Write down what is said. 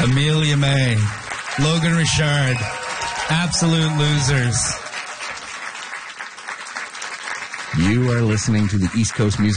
Amelia May, Logan Richard, absolute losers. You are listening to the East Coast Music